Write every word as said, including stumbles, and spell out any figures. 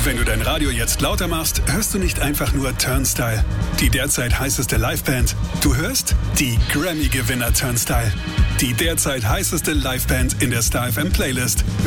Wenn du dein Radio jetzt lauter machst, hörst du nicht einfach nur Turnstile, die derzeit heißeste Liveband. Du hörst die Grammy-Gewinner Turnstile, die derzeit heißeste Liveband in der Star F M Playlist.